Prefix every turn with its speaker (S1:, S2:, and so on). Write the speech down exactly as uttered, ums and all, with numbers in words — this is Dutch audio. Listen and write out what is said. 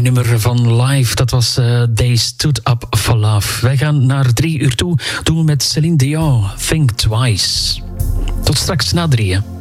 S1: nummer van Live. Dat was uh, They Stood Up For Love. Wij gaan naar drie uur toe. Doen we met Celine Dion, Think Twice. Tot straks na drieën.